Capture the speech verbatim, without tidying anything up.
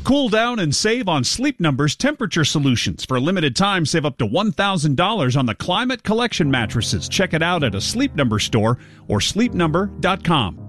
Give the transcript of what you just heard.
Cool down and save on Sleep Number's temperature solutions. For a limited time, save up to one thousand dollars on the Climate Collection mattresses. Check it out at a Sleep Number store or sleep number dot com.